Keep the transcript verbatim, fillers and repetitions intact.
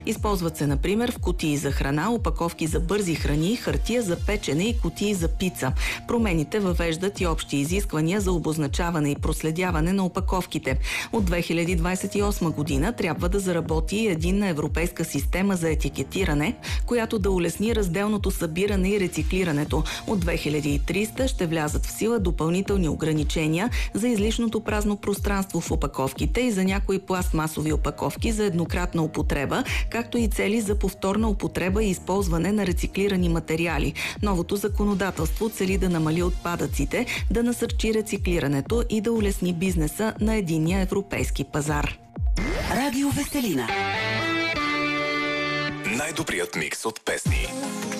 Използват се, например, в кутии за храна, опаковки за бързи храни, хартия за печене и кутии за пица. Промените въвеждат и общи изисквания за обозначаване и проследяване на опаковките. От две хиляди двадесет и осма година трябва да заработи единна европейска система за етикетиране, която да улесни разделното събиране и рециклирането. От две хиляди и тридесета ще влязат в сила допълнителни ограничения за излишното празно пространство в опаковките и за някои пластмасови опаковки за еднократна употреба, както и цели за повторна употреба и използване на рециклирани материали. Новото законодателство цели да намали отпадъците, да насърчи рециклирането и да улесни бизнеса на единния европейски пазар. Радио Веселина. Най-добрият микс от песни.